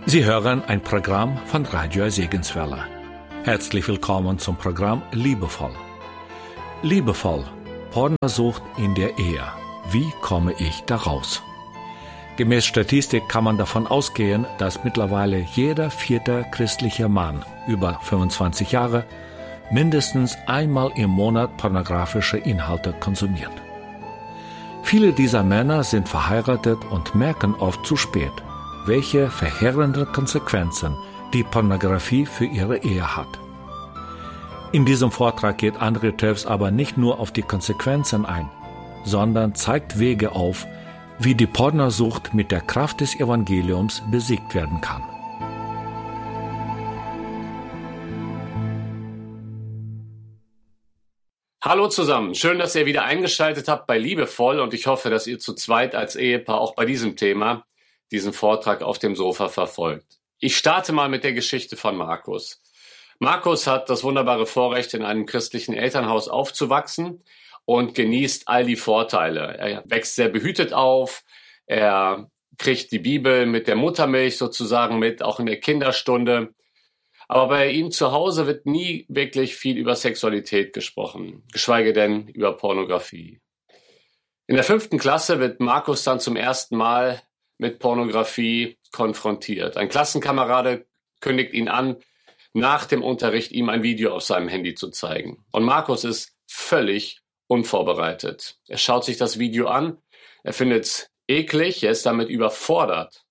Sie hören ein Programm von Radio Segenswelle. Herzlich willkommen zum Programm Liebevoll. Liebevoll, Partnersucht in der Ehe. Wie komme ich da raus? Gemäß Statistik kann man davon ausgehen, dass mittlerweile jeder vierte christliche Mann über 25 Jahre mindestens einmal im Monat pornografische Inhalte konsumiert. Viele dieser Männer sind verheiratet und merken oft zu spät, welche verheerenden Konsequenzen die Pornografie für ihre Ehe hat. In diesem Vortrag geht André Tövs aber nicht nur auf die Konsequenzen ein, sondern zeigt Wege auf, wie die Pornosucht mit der Kraft des Evangeliums besiegt werden kann. Hallo zusammen, schön, dass ihr wieder eingeschaltet habt bei Liebevoll und ich hoffe, dass ihr zu zweit als Ehepaar auch bei diesem Thema diesen Vortrag auf dem Sofa verfolgt. Ich starte mal mit der Geschichte von Markus. Markus hat das wunderbare Vorrecht, in einem christlichen Elternhaus aufzuwachsen und genießt all die Vorteile. Er wächst sehr behütet auf, er kriegt die Bibel mit der Muttermilch sozusagen mit, auch in der Kinderstunde. Aber bei ihm zu Hause wird nie wirklich viel über Sexualität gesprochen, geschweige denn über Pornografie. In der 5. Klasse wird Markus dann zum ersten Mal mit Pornografie konfrontiert. Ein Klassenkamerade kündigt ihn an, nach dem Unterricht ihm ein Video auf seinem Handy zu zeigen. Und Markus ist völlig unvorbereitet. Er schaut sich das Video an, er findet es eklig, er ist damit überfordert.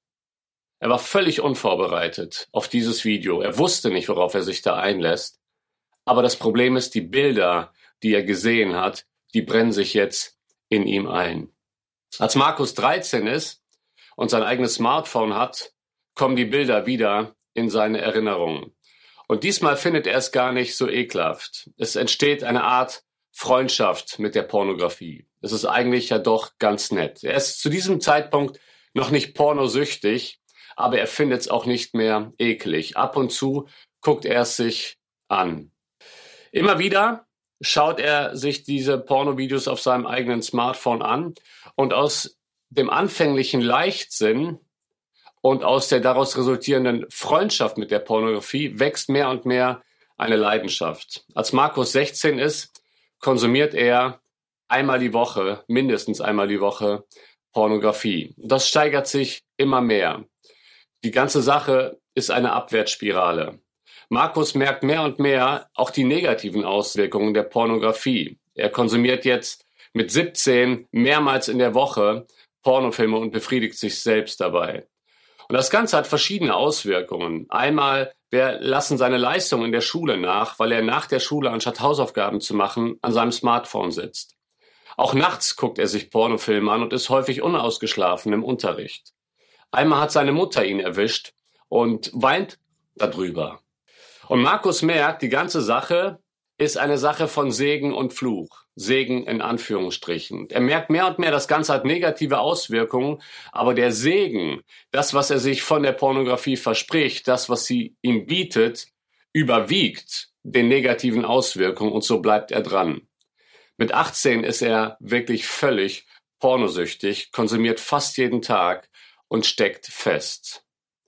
Er war völlig unvorbereitet auf dieses Video. Er wusste nicht, worauf er sich da einlässt. Aber das Problem ist, die Bilder, die er gesehen hat, die brennen sich jetzt in ihm ein. Als Markus 13 ist und sein eigenes Smartphone hat, kommen die Bilder wieder in seine Erinnerungen. Und diesmal findet er es gar nicht so ekelhaft. Es entsteht eine Art Freundschaft mit der Pornografie. Es ist eigentlich ja doch ganz nett. Er ist zu diesem Zeitpunkt noch nicht pornosüchtig, aber er findet es auch nicht mehr eklig. Ab und zu guckt er es sich an. Immer wieder schaut er sich diese Pornovideos auf seinem eigenen Smartphone an und aus dem anfänglichen Leichtsinn und aus der daraus resultierenden Freundschaft mit der Pornografie wächst mehr und mehr eine Leidenschaft. Als Markus 16 ist, konsumiert er einmal die Woche, mindestens einmal die Woche, Pornografie. Das steigert sich immer mehr. Die ganze Sache ist eine Abwärtsspirale. Markus merkt mehr und mehr auch die negativen Auswirkungen der Pornografie. Er konsumiert jetzt mit 17 mehrmals in der Woche Pornofilme und befriedigt sich selbst dabei. Und das Ganze hat verschiedene Auswirkungen. Einmal, wir lassen seine Leistung in der Schule nach, weil er nach der Schule, anstatt Hausaufgaben zu machen, an seinem Smartphone sitzt. Auch nachts guckt er sich Pornofilme an und ist häufig unausgeschlafen im Unterricht. Einmal hat seine Mutter ihn erwischt und weint darüber. Und Markus merkt, die ganze Sache ist eine Sache von Segen und Fluch. Segen in Anführungsstrichen. Er merkt mehr und mehr, das Ganze hat negative Auswirkungen, aber der Segen, das, was er sich von der Pornografie verspricht, das, was sie ihm bietet, überwiegt den negativen Auswirkungen und so bleibt er dran. Mit 18 ist er wirklich völlig pornosüchtig, konsumiert fast jeden Tag und steckt fest.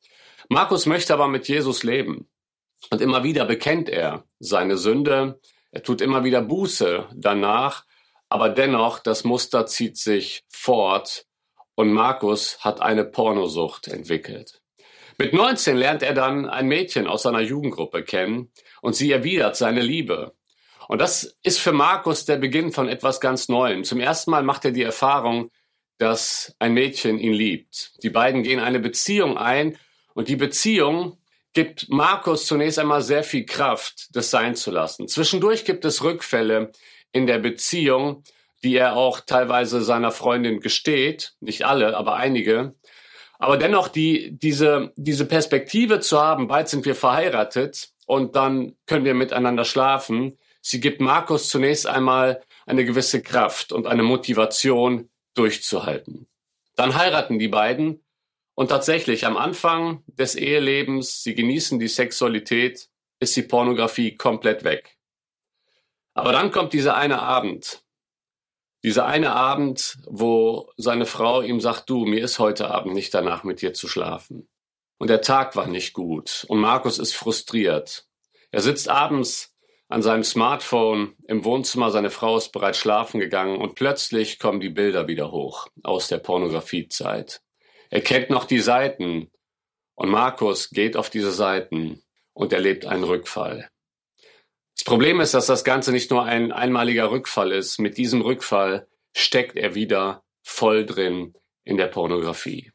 Markus möchte aber mit Jesus leben. Und immer wieder bekennt er seine Sünde, er tut immer wieder Buße danach, aber dennoch, das Muster zieht sich fort und Markus hat eine Pornosucht entwickelt. Mit 19 lernt er dann ein Mädchen aus seiner Jugendgruppe kennen und sie erwidert seine Liebe. Und das ist für Markus der Beginn von etwas ganz Neuem. Zum ersten Mal macht er die Erfahrung, dass ein Mädchen ihn liebt. Die beiden gehen eine Beziehung ein und die Beziehung gibt Markus zunächst einmal sehr viel Kraft, das sein zu lassen. Zwischendurch gibt es Rückfälle in der Beziehung, die er auch teilweise seiner Freundin gesteht. Nicht alle, aber einige. Aber dennoch diese Perspektive zu haben, bald sind wir verheiratet und dann können wir miteinander schlafen. Sie gibt Markus zunächst einmal eine gewisse Kraft und eine Motivation durchzuhalten. Dann heiraten die beiden. Und tatsächlich, am Anfang des Ehelebens, sie genießen die Sexualität, ist die Pornografie komplett weg. Aber dann kommt dieser eine Abend, wo seine Frau ihm sagt, du, mir ist heute Abend nicht danach, mit dir zu schlafen. Und der Tag war nicht gut und Markus ist frustriert. Er sitzt abends an seinem Smartphone im Wohnzimmer, seine Frau ist bereits schlafen gegangen und plötzlich kommen die Bilder wieder hoch aus der Pornografiezeit. Er kennt noch die Seiten und Markus geht auf diese Seiten und erlebt einen Rückfall. Das Problem ist, dass das Ganze nicht nur ein einmaliger Rückfall ist. Mit diesem Rückfall steckt er wieder voll drin in der Pornografie.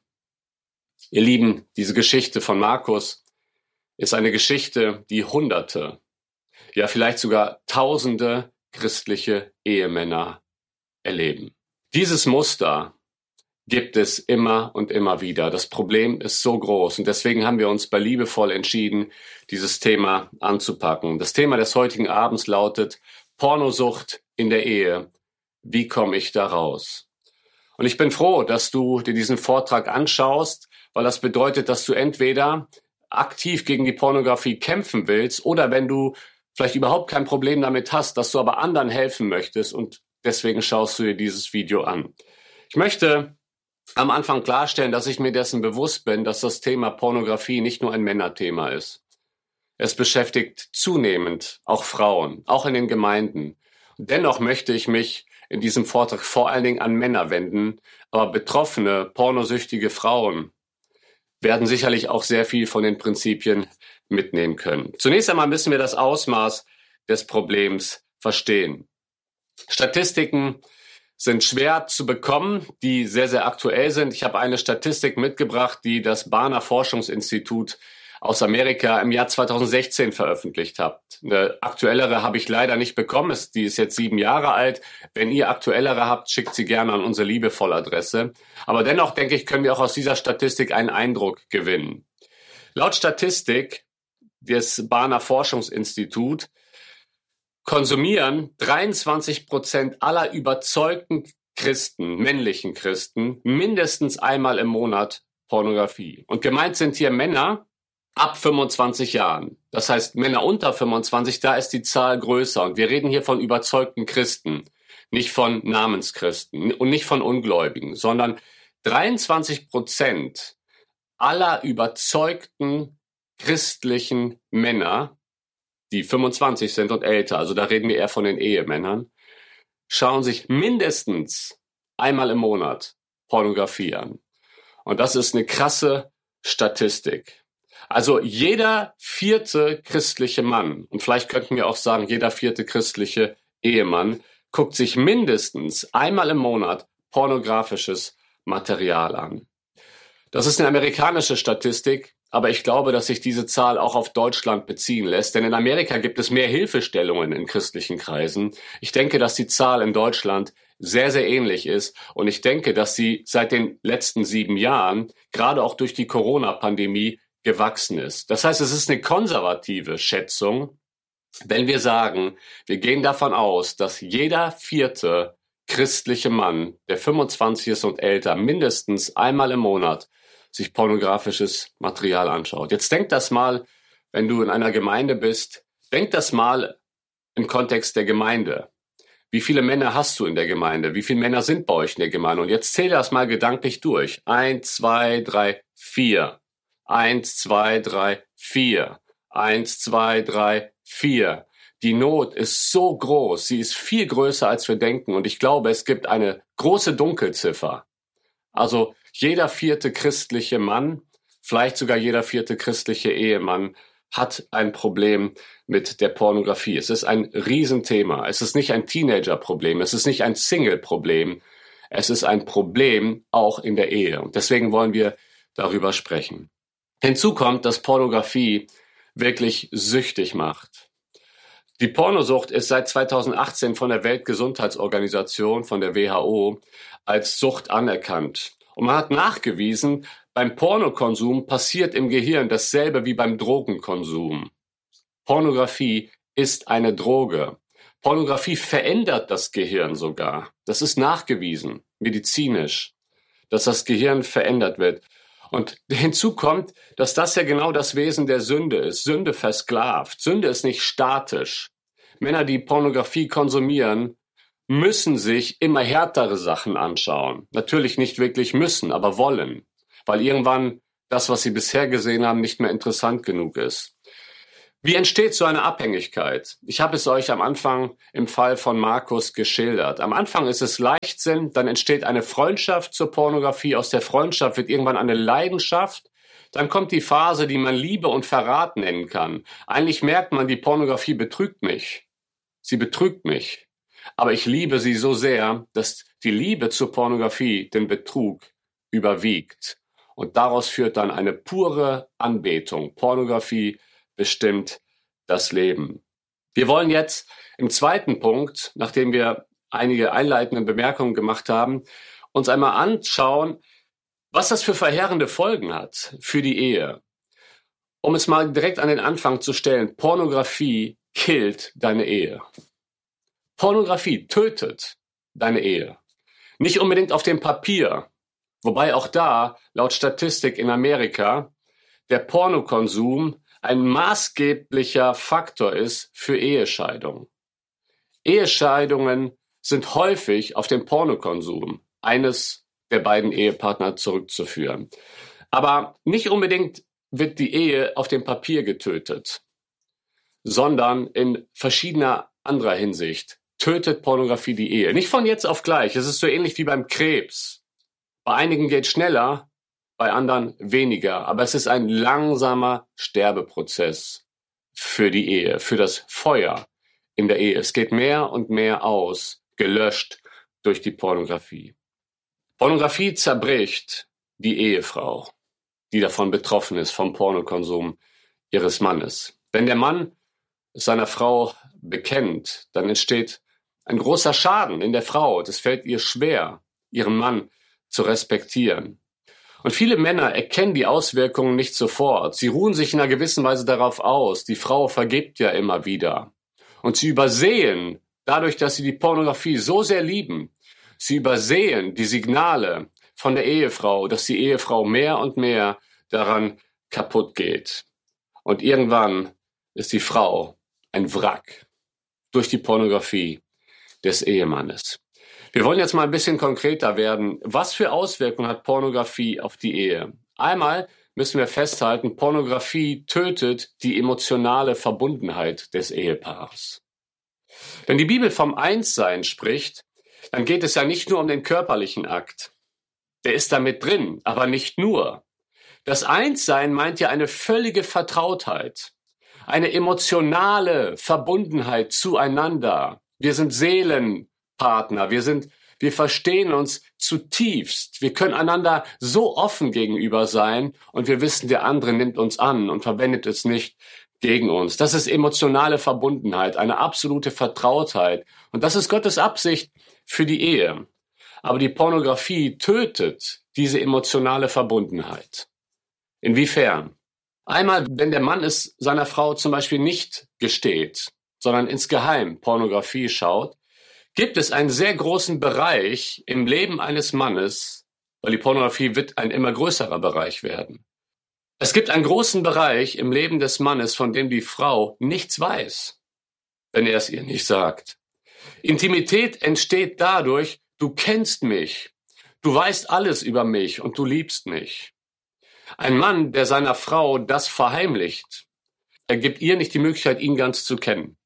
Ihr Lieben, diese Geschichte von Markus ist eine Geschichte, die Hunderte, ja vielleicht sogar Tausende christliche Ehemänner erleben. Dieses Muster gibt es immer und immer wieder. Das Problem ist so groß und deswegen haben wir uns bei Liebevoll entschieden, dieses Thema anzupacken. Das Thema des heutigen Abends lautet Pornosucht in der Ehe. Wie komme ich da raus? Und ich bin froh, dass du dir diesen Vortrag anschaust, weil das bedeutet, dass du entweder aktiv gegen die Pornografie kämpfen willst oder wenn du vielleicht überhaupt kein Problem damit hast, dass du aber anderen helfen möchtest und deswegen schaust du dir dieses Video an. Ich möchte am Anfang klarstellen, dass ich mir dessen bewusst bin, dass das Thema Pornografie nicht nur ein Männerthema ist. Es beschäftigt zunehmend auch Frauen, auch in den Gemeinden. Dennoch möchte ich mich in diesem Vortrag vor allen Dingen an Männer wenden, aber betroffene, pornosüchtige Frauen werden sicherlich auch sehr viel von den Prinzipien mitnehmen können. Zunächst einmal müssen wir das Ausmaß des Problems verstehen. Statistiken sind schwer zu bekommen, die sehr, sehr aktuell sind. Ich habe eine Statistik mitgebracht, die das Barna Forschungsinstitut aus Amerika im Jahr 2016 veröffentlicht hat. Eine aktuellere habe ich leider nicht bekommen. Die ist jetzt 7 Jahre alt. Wenn ihr aktuellere habt, schickt sie gerne an unsere Liebevoll-Adresse. Aber dennoch, denke ich, können wir auch aus dieser Statistik einen Eindruck gewinnen. Laut Statistik des Barna Forschungsinstitut konsumieren 23% aller überzeugten Christen, männlichen Christen, mindestens einmal im Monat Pornografie. Und gemeint sind hier Männer ab 25 Jahren. Das heißt, Männer unter 25, da ist die Zahl größer. Und wir reden hier von überzeugten Christen, nicht von Namenschristen und nicht von Ungläubigen, sondern 23% aller überzeugten christlichen Männer, die 25 sind und älter, also da reden wir eher von den Ehemännern, schauen sich mindestens einmal im Monat Pornografie an. Und das ist eine krasse Statistik. Also jeder 4. christliche Mann, und vielleicht könnten wir auch sagen, jeder 4. christliche Ehemann, guckt sich mindestens einmal im Monat pornografisches Material an. Das ist eine amerikanische Statistik, aber ich glaube, dass sich diese Zahl auch auf Deutschland beziehen lässt. Denn in Amerika gibt es mehr Hilfestellungen in christlichen Kreisen. Ich denke, dass die Zahl in Deutschland sehr, sehr ähnlich ist. Und ich denke, dass sie seit den letzten 7 Jahren, gerade auch durch die Corona-Pandemie, gewachsen ist. Das heißt, es ist eine konservative Schätzung, wenn wir sagen, wir gehen davon aus, dass jeder 4. christliche Mann, der 25 ist und älter, mindestens einmal im Monat sich pornografisches Material anschaut. Jetzt denk das mal, wenn du in einer Gemeinde bist, denk das mal im Kontext der Gemeinde. Wie viele Männer hast du in der Gemeinde? Wie viele Männer sind bei euch in der Gemeinde? Und jetzt zähle das mal gedanklich durch. 1, 2, 3, 4. 1, 2, 3, 4. 1, 2, 3, 4. Die Not ist so groß, sie ist viel größer, als wir denken. Und ich glaube, es gibt eine große Dunkelziffer. Also jeder 4. christliche Mann, vielleicht sogar jeder 4. christliche Ehemann hat ein Problem mit der Pornografie. Es ist ein Riesenthema. Es ist nicht ein Teenager-Problem. Es ist nicht ein Single-Problem. Es ist ein Problem auch in der Ehe. Und deswegen wollen wir darüber sprechen. Hinzu kommt, dass Pornografie wirklich süchtig macht. Die Pornosucht ist seit 2018 von der Weltgesundheitsorganisation, von der WHO, als Sucht anerkannt. Und man hat nachgewiesen, beim Pornokonsum passiert im Gehirn dasselbe wie beim Drogenkonsum. Pornografie ist eine Droge. Pornografie verändert das Gehirn sogar. Das ist nachgewiesen, medizinisch, dass das Gehirn verändert wird. Und hinzu kommt, dass das ja genau das Wesen der Sünde ist. Sünde versklavt. Sünde ist nicht statisch. Männer, die Pornografie konsumieren, müssen sich immer härtere Sachen anschauen. Natürlich nicht wirklich müssen, aber wollen. Weil irgendwann das, was sie bisher gesehen haben, nicht mehr interessant genug ist. Wie entsteht so eine Abhängigkeit? Ich habe es euch am Anfang im Fall von Markus geschildert. Am Anfang ist es Leichtsinn, dann entsteht eine Freundschaft zur Pornografie. Aus der Freundschaft wird irgendwann eine Leidenschaft. Dann kommt die Phase, die man Liebe und Verrat nennen kann. Eigentlich merkt man, die Pornografie betrügt mich. Sie betrügt mich. Aber ich liebe sie so sehr, dass die Liebe zur Pornografie den Betrug überwiegt. Und daraus führt dann eine pure Anbetung. Pornografie bestimmt das Leben. Wir wollen jetzt im zweiten Punkt, nachdem wir einige einleitende Bemerkungen gemacht haben, uns einmal anschauen, was das für verheerende Folgen hat für die Ehe. Um es mal direkt an den Anfang zu stellen, Pornografie killt deine Ehe. Pornografie tötet deine Ehe. Nicht unbedingt auf dem Papier, wobei auch da, laut Statistik in Amerika, der Pornokonsum ein maßgeblicher Faktor ist für Ehescheidungen. Ehescheidungen sind häufig auf den Pornokonsum eines der beiden Ehepartner zurückzuführen. Aber nicht unbedingt wird die Ehe auf dem Papier getötet, sondern in verschiedener anderer Hinsicht tötet Pornografie die Ehe. Nicht von jetzt auf gleich. Es ist so ähnlich wie beim Krebs. Bei einigen geht es schneller, bei anderen weniger. Aber es ist ein langsamer Sterbeprozess für die Ehe, für das Feuer in der Ehe. Es geht mehr und mehr aus, gelöscht durch die Pornografie. Pornografie zerbricht die Ehefrau, die davon betroffen ist, vom Pornokonsum ihres Mannes. Wenn der Mann es seiner Frau bekennt, dann entsteht ein großer Schaden in der Frau. Es fällt ihr schwer, ihren Mann zu respektieren. Und viele Männer erkennen die Auswirkungen nicht sofort. Sie ruhen sich in einer gewissen Weise darauf aus. Die Frau vergibt ja immer wieder. Und sie übersehen, dadurch, dass sie die Pornografie so sehr lieben, sie übersehen die Signale von der Ehefrau, dass die Ehefrau mehr und mehr daran kaputt geht. Und irgendwann ist die Frau ein Wrack durch die Pornografie des Ehemannes. Wir wollen jetzt mal ein bisschen konkreter werden. Was für Auswirkungen hat Pornografie auf die Ehe? Einmal müssen wir festhalten, Pornografie tötet die emotionale Verbundenheit des Ehepaares. Wenn die Bibel vom Einssein spricht, dann geht es ja nicht nur um den körperlichen Akt. Der ist da mit drin, aber nicht nur. Das Einssein meint ja eine völlige Vertrautheit, eine emotionale Verbundenheit zueinander. Wir sind Seelenpartner, wir verstehen uns zutiefst. Wir können einander so offen gegenüber sein und wir wissen, der andere nimmt uns an und verwendet es nicht gegen uns. Das ist emotionale Verbundenheit, eine absolute Vertrautheit. Und das ist Gottes Absicht für die Ehe. Aber die Pornografie tötet diese emotionale Verbundenheit. Inwiefern? Einmal, wenn der Mann es seiner Frau zum Beispiel nicht gesteht, sondern insgeheim Pornografie schaut, gibt es einen sehr großen Bereich im Leben eines Mannes, weil die Pornografie wird ein immer größerer Bereich werden. Es gibt einen großen Bereich im Leben des Mannes, von dem die Frau nichts weiß, wenn er es ihr nicht sagt. Intimität entsteht dadurch, du kennst mich, du weißt alles über mich und du liebst mich. Ein Mann, der seiner Frau das verheimlicht, er gibt ihr nicht die Möglichkeit, ihn ganz zu kennen.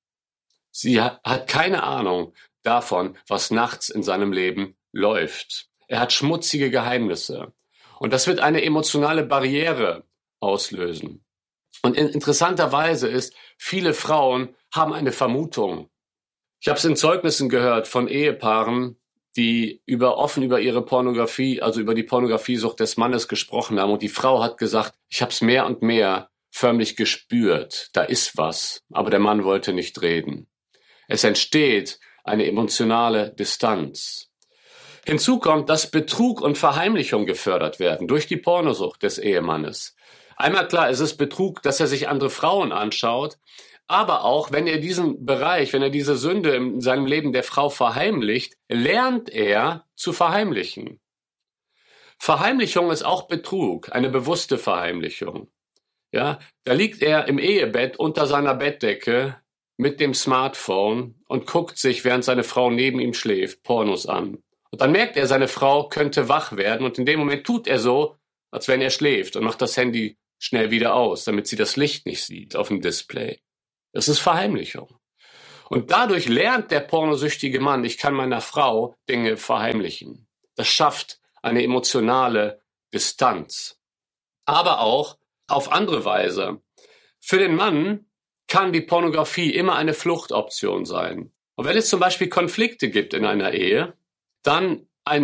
Sie hat keine Ahnung davon, was nachts in seinem Leben läuft. Er hat schmutzige Geheimnisse. Und das wird eine emotionale Barriere auslösen. Und interessanterweise ist, viele Frauen haben eine Vermutung. Ich habe es in Zeugnissen gehört von Ehepaaren, die offen über ihre Pornografie, also über die Pornografiesucht des Mannes gesprochen haben. Und die Frau hat gesagt, ich habe es mehr und mehr förmlich gespürt. Da ist was. Aber der Mann wollte nicht reden. Es entsteht eine emotionale Distanz. Hinzu kommt, dass Betrug und Verheimlichung gefördert werden durch die Pornosucht des Ehemannes. Einmal klar, es ist Betrug, dass er sich andere Frauen anschaut, aber auch, wenn er diesen Bereich, wenn er diese Sünde in seinem Leben der Frau verheimlicht, lernt er zu verheimlichen. Verheimlichung ist auch Betrug, eine bewusste Verheimlichung. Ja, da liegt er im Ehebett unter seiner Bettdecke mit dem Smartphone und guckt sich, während seine Frau neben ihm schläft, Pornos an. Und dann merkt er, seine Frau könnte wach werden und in dem Moment tut er so, als wenn er schläft, und macht das Handy schnell wieder aus, damit sie das Licht nicht sieht auf dem Display. Das ist Verheimlichung. Und dadurch lernt der pornosüchtige Mann, ich kann meiner Frau Dinge verheimlichen. Das schafft eine emotionale Distanz. Aber auch auf andere Weise. Für den Mann kann die Pornografie immer eine Fluchtoption sein. Und wenn es zum Beispiel Konflikte gibt in einer Ehe, dann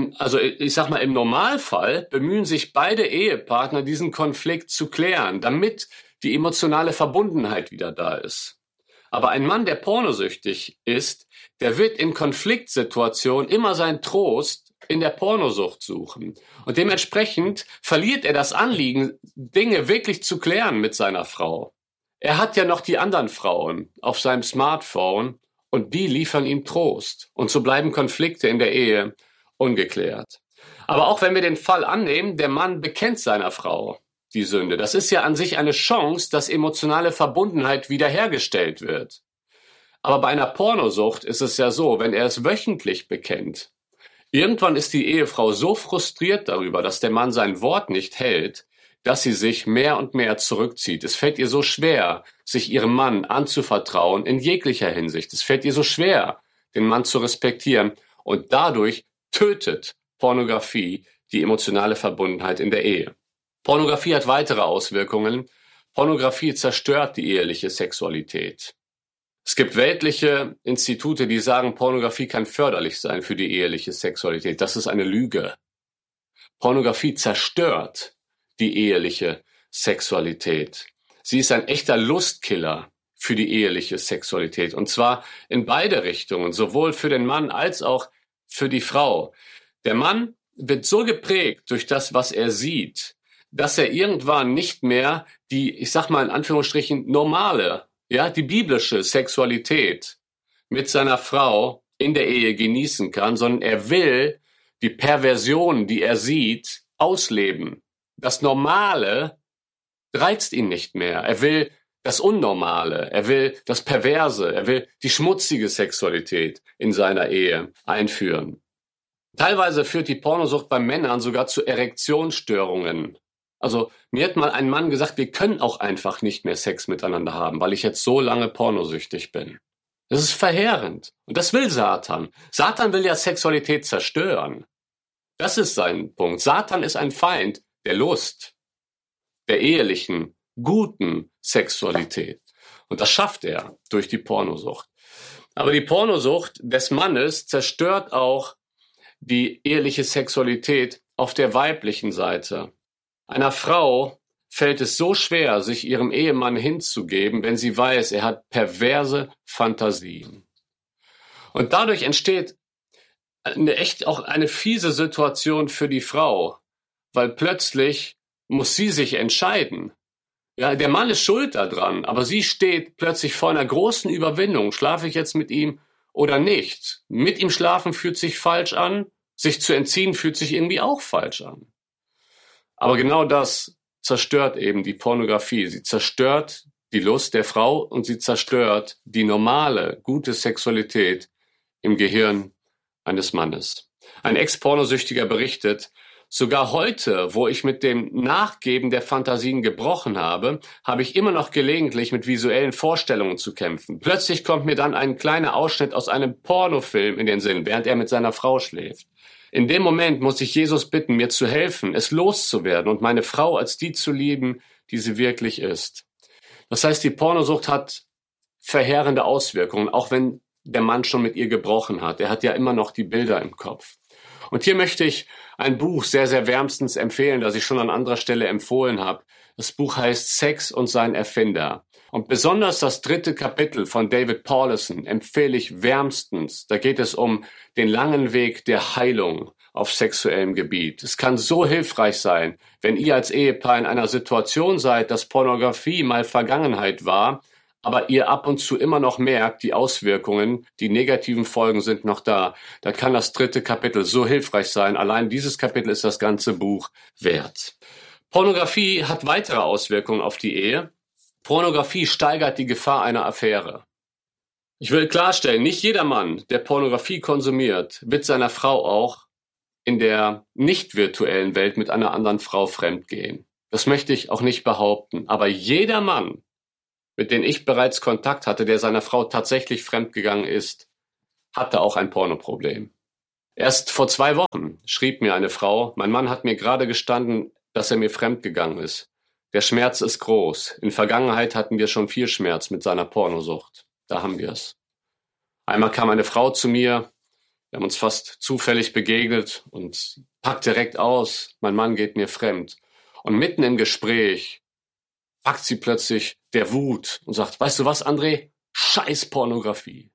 ich sag mal, im Normalfall bemühen sich beide Ehepartner, diesen Konflikt zu klären, damit die emotionale Verbundenheit wieder da ist. Aber ein Mann, der pornosüchtig ist, der wird in Konfliktsituationen immer seinen Trost in der Pornosucht suchen. Und dementsprechend verliert er das Anliegen, Dinge wirklich zu klären mit seiner Frau. Er hat ja noch die anderen Frauen auf seinem Smartphone und die liefern ihm Trost. Und so bleiben Konflikte in der Ehe ungeklärt. Aber auch wenn wir den Fall annehmen, der Mann bekennt seiner Frau die Sünde. Das ist ja an sich eine Chance, dass emotionale Verbundenheit wiederhergestellt wird. Aber bei einer Pornosucht ist es ja so, wenn er es wöchentlich bekennt, irgendwann ist die Ehefrau so frustriert darüber, dass der Mann sein Wort nicht hält, dass sie sich mehr und mehr zurückzieht. Es fällt ihr so schwer, sich ihrem Mann anzuvertrauen in jeglicher Hinsicht. Es fällt ihr so schwer, den Mann zu respektieren. Und dadurch tötet Pornografie die emotionale Verbundenheit in der Ehe. Pornografie hat weitere Auswirkungen. Pornografie zerstört die eheliche Sexualität. Es gibt weltliche Institute, die sagen, Pornografie kann förderlich sein für die eheliche Sexualität. Das ist eine Lüge. Pornografie zerstört die eheliche Sexualität. Sie ist ein echter Lustkiller für die eheliche Sexualität. Und zwar in beide Richtungen, sowohl für den Mann als auch für die Frau. Der Mann wird so geprägt durch das, was er sieht, dass er irgendwann nicht mehr die, ich sag mal in Anführungsstrichen, normale, die biblische Sexualität mit seiner Frau in der Ehe genießen kann, sondern er will die Perversion, die er sieht, ausleben. Das Normale reizt ihn nicht mehr. Er will das Unnormale, er will das Perverse, er will die schmutzige Sexualität in seiner Ehe einführen. Teilweise führt die Pornosucht bei Männern sogar zu Erektionsstörungen. Also mir hat mal ein Mann gesagt, wir können auch einfach nicht mehr Sex miteinander haben, weil ich jetzt so lange pornosüchtig bin. Das ist verheerend. Und das will Satan. Satan will ja Sexualität zerstören. Das ist sein Punkt. Satan ist ein Feind der Lust, der ehelichen, guten Sexualität. Und das schafft er durch die Pornosucht. Aber die Pornosucht des Mannes zerstört auch die eheliche Sexualität auf der weiblichen Seite. Einer Frau fällt es so schwer, sich ihrem Ehemann hinzugeben, wenn sie weiß, er hat perverse Fantasien. Und dadurch entsteht auch eine fiese Situation für die Frau, weil plötzlich muss sie sich entscheiden. Ja, der Mann ist schuld daran, aber sie steht plötzlich vor einer großen Überwindung. Schlafe ich jetzt mit ihm oder nicht? Mit ihm schlafen fühlt sich falsch an, sich zu entziehen fühlt sich irgendwie auch falsch an. Aber genau das zerstört eben die Pornografie. Sie zerstört die Lust der Frau und sie zerstört die normale, gute Sexualität im Gehirn eines Mannes. Ein Ex-Pornosüchtiger berichtet, sogar heute, wo ich mit dem Nachgeben der Fantasien gebrochen habe, habe ich immer noch gelegentlich mit visuellen Vorstellungen zu kämpfen. Plötzlich kommt mir dann ein kleiner Ausschnitt aus einem Pornofilm in den Sinn, während er mit seiner Frau schläft. In dem Moment muss ich Jesus bitten, mir zu helfen, es loszuwerden und meine Frau als die zu lieben, die sie wirklich ist. Das heißt, die Pornosucht hat verheerende Auswirkungen, auch wenn der Mann schon mit ihr gebrochen hat. Er hat ja immer noch die Bilder im Kopf. Und hier möchte ich ein Buch sehr, sehr wärmstens empfehlen, das ich schon an anderer Stelle empfohlen habe. Das Buch heißt Sex und sein Erfinder. Und besonders das 3. Kapitel von David Paulison empfehle ich wärmstens. Da geht es um den langen Weg der Heilung auf sexuellem Gebiet. Es kann so hilfreich sein, wenn ihr als Ehepaar in einer Situation seid, dass Pornografie mal Vergangenheit war, aber ihr ab und zu immer noch merkt, die Auswirkungen, die negativen Folgen sind noch da. Da kann das 3. Kapitel so hilfreich sein. Allein dieses Kapitel ist das ganze Buch wert. Pornografie hat weitere Auswirkungen auf die Ehe. Pornografie steigert die Gefahr einer Affäre. Ich will klarstellen, nicht jeder Mann, der Pornografie konsumiert, wird seiner Frau auch in der nicht virtuellen Welt mit einer anderen Frau fremdgehen. Das möchte ich auch nicht behaupten. Aber jeder Mann, mit dem ich bereits Kontakt hatte, der seiner Frau tatsächlich fremdgegangen ist, hatte auch ein Pornoproblem. Erst vor 2 Wochen schrieb mir eine Frau, mein Mann hat mir gerade gestanden, dass er mir fremdgegangen ist. Der Schmerz ist groß. In Vergangenheit hatten wir schon viel Schmerz mit seiner Pornosucht. Da haben wir es. Einmal kam eine Frau zu mir, wir haben uns fast zufällig begegnet und packt direkt aus, mein Mann geht mir fremd. Und mitten im Gespräch packt sie plötzlich der Wut und sagt, weißt du was, André? Scheiß Pornografie.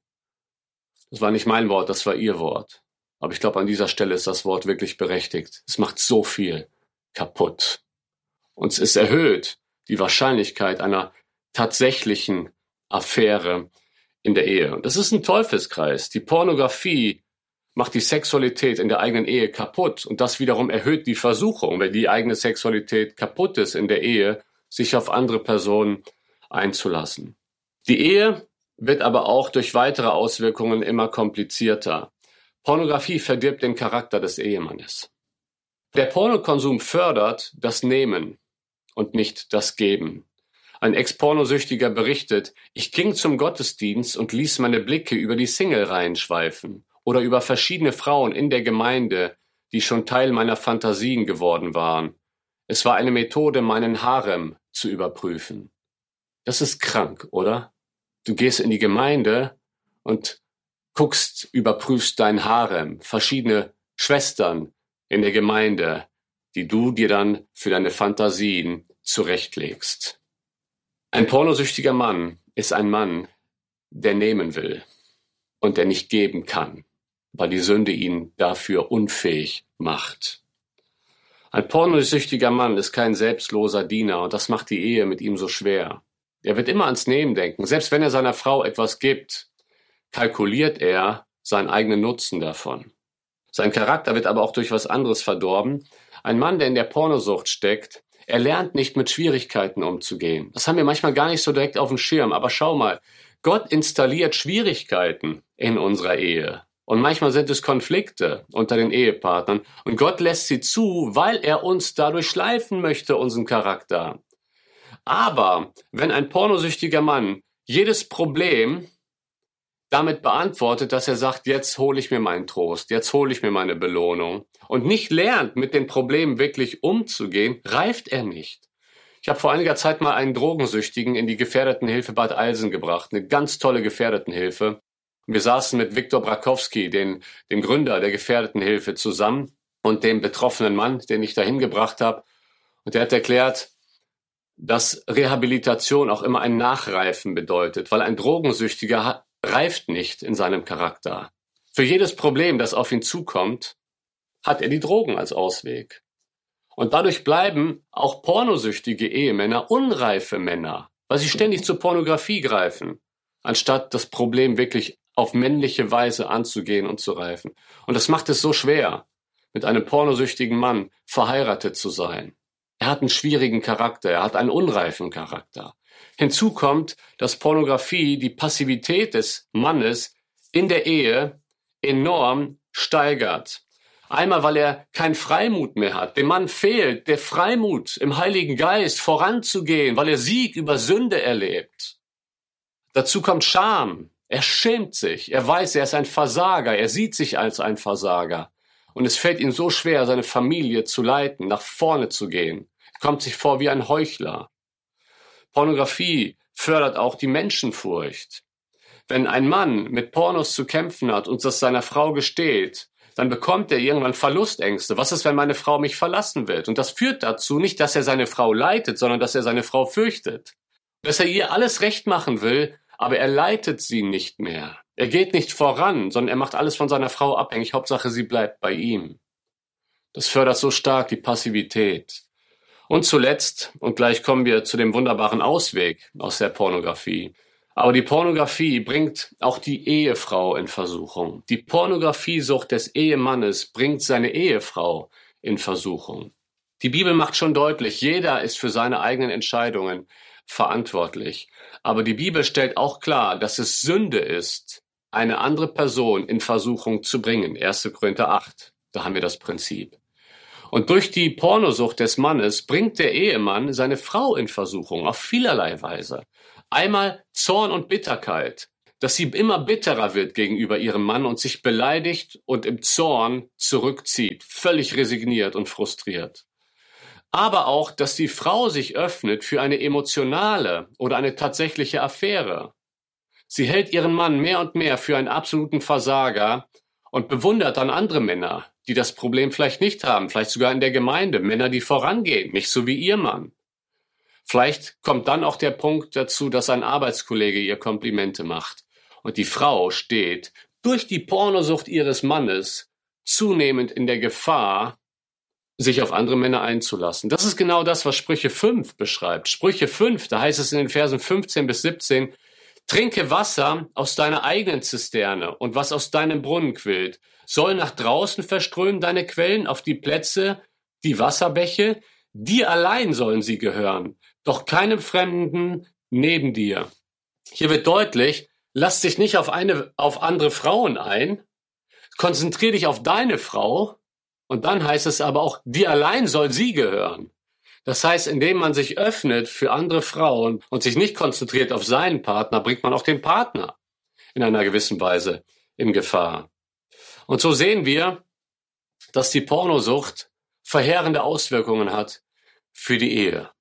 Das war nicht mein Wort, das war ihr Wort. Aber ich glaube, an dieser Stelle ist das Wort wirklich berechtigt. Es macht so viel kaputt. Und es erhöht die Wahrscheinlichkeit einer tatsächlichen Affäre in der Ehe. Und das ist ein Teufelskreis. Die Pornografie macht die Sexualität in der eigenen Ehe kaputt. Und das wiederum erhöht die Versuchung, wenn die eigene Sexualität kaputt ist in der Ehe, sich auf andere Personen einzulassen. Die Ehe wird aber auch durch weitere Auswirkungen immer komplizierter. Pornografie verdirbt den Charakter des Ehemannes. Der Pornokonsum fördert das Nehmen und nicht das Geben. Ein Ex-Pornosüchtiger berichtet, ich ging zum Gottesdienst und ließ meine Blicke über die Single-Reihen schweifen oder über verschiedene Frauen in der Gemeinde, die schon Teil meiner Fantasien geworden waren. Es war eine Methode, meinen Harem zu überprüfen. Das ist krank, oder? Du gehst in die Gemeinde und überprüfst dein Harem, verschiedene Schwestern in der Gemeinde, die du dir dann für deine Fantasien zurechtlegst. Ein pornosüchtiger Mann ist ein Mann, der nehmen will und der nicht geben kann, weil die Sünde ihn dafür unfähig macht. Ein pornosüchtiger Mann ist kein selbstloser Diener und das macht die Ehe mit ihm so schwer. Er wird immer ans Nehmen denken. Selbst wenn er seiner Frau etwas gibt, kalkuliert er seinen eigenen Nutzen davon. Sein Charakter wird aber auch durch was anderes verdorben. Ein Mann, der in der Pornosucht steckt, er lernt nicht mit Schwierigkeiten umzugehen. Das haben wir manchmal gar nicht so direkt auf dem Schirm. Aber schau mal, Gott installiert Schwierigkeiten in unserer Ehe. Und manchmal sind es Konflikte unter den Ehepartnern. Und Gott lässt sie zu, weil er uns dadurch schleifen möchte, unseren Charakter. Aber wenn ein pornosüchtiger Mann jedes Problem damit beantwortet, dass er sagt, jetzt hole ich mir meinen Trost, jetzt hole ich mir meine Belohnung und nicht lernt, mit den Problemen wirklich umzugehen, reift er nicht. Ich habe vor einiger Zeit mal einen Drogensüchtigen in die Gefährdetenhilfe Bad Eilsen gebracht, eine ganz tolle Gefährdetenhilfe. Wir saßen mit Viktor Brakowski, dem Gründer der Gefährdetenhilfe, zusammen und dem betroffenen Mann, den ich dahin gebracht habe. Und der hat erklärt, dass Rehabilitation auch immer ein Nachreifen bedeutet, weil ein Drogensüchtiger reift nicht in seinem Charakter. Für jedes Problem, das auf ihn zukommt, hat er die Drogen als Ausweg. Und dadurch bleiben auch pornosüchtige Ehemänner unreife Männer, weil sie ständig zur Pornografie greifen, anstatt das Problem wirklich auf männliche Weise anzugehen und zu reifen. Und das macht es so schwer, mit einem pornosüchtigen Mann verheiratet zu sein. Er hat einen schwierigen Charakter, er hat einen unreifen Charakter. Hinzu kommt, dass Pornografie die Passivität des Mannes in der Ehe enorm steigert. Einmal, weil er keinen Freimut mehr hat. Dem Mann fehlt der Freimut im Heiligen Geist voranzugehen, weil er Sieg über Sünde erlebt. Dazu kommt Scham. Er schämt sich. Er weiß, er ist ein Versager. Er sieht sich als ein Versager. Und es fällt ihm so schwer, seine Familie zu leiten, nach vorne zu gehen. Er kommt sich vor wie ein Heuchler. Pornografie fördert auch die Menschenfurcht. Wenn ein Mann mit Pornos zu kämpfen hat und das seiner Frau gesteht, dann bekommt er irgendwann Verlustängste. Was ist, wenn meine Frau mich verlassen wird? Und das führt dazu nicht, dass er seine Frau leitet, sondern dass er seine Frau fürchtet. Dass er ihr alles recht machen will, aber er leitet sie nicht mehr. Er geht nicht voran, sondern er macht alles von seiner Frau abhängig. Hauptsache, sie bleibt bei ihm. Das fördert so stark die Passivität. Und zuletzt, und gleich kommen wir zu dem wunderbaren Ausweg aus der Pornografie, aber die Pornografie bringt auch die Ehefrau in Versuchung. Die Pornografiesucht des Ehemannes bringt seine Ehefrau in Versuchung. Die Bibel macht schon deutlich, jeder ist für seine eigenen Entscheidungen verantwortlich. Aber die Bibel stellt auch klar, dass es Sünde ist, eine andere Person in Versuchung zu bringen. 1. Korinther 8. Da haben wir das Prinzip. Und durch die Pornosucht des Mannes bringt der Ehemann seine Frau in Versuchung auf vielerlei Weise. Einmal Zorn und Bitterkeit, dass sie immer bitterer wird gegenüber ihrem Mann und sich beleidigt und im Zorn zurückzieht, völlig resigniert und frustriert. Aber auch, dass die Frau sich öffnet für eine emotionale oder eine tatsächliche Affäre. Sie hält ihren Mann mehr und mehr für einen absoluten Versager und bewundert dann andere Männer, die das Problem vielleicht nicht haben, vielleicht sogar in der Gemeinde, Männer, die vorangehen, nicht so wie ihr Mann. Vielleicht kommt dann auch der Punkt dazu, dass ein Arbeitskollege ihr Komplimente macht. Und die Frau steht durch die Pornosucht ihres Mannes zunehmend in der Gefahr, sich auf andere Männer einzulassen. Das ist genau das, was Sprüche 5 beschreibt. Sprüche 5, da heißt es in den Versen 15 bis 17, trinke Wasser aus deiner eigenen Zisterne und was aus deinem Brunnen quillt, soll nach draußen verströmen deine Quellen auf die Plätze, die Wasserbäche, dir allein sollen sie gehören, doch keinem Fremden neben dir. Hier wird deutlich, lass dich nicht auf andere Frauen ein, konzentrier dich auf deine Frau und dann heißt es aber auch, dir allein soll sie gehören. Das heißt, indem man sich öffnet für andere Frauen und sich nicht konzentriert auf seinen Partner, bringt man auch den Partner in einer gewissen Weise in Gefahr. Und so sehen wir, dass die Pornosucht verheerende Auswirkungen hat für die Ehe.